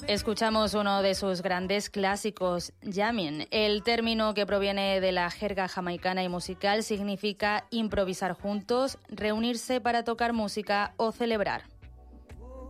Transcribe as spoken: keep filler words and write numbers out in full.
Escuchamos uno de sus grandes clásicos, jamming. El término, que proviene de la jerga jamaicana y musical, significa improvisar juntos, reunirse para tocar música o celebrar.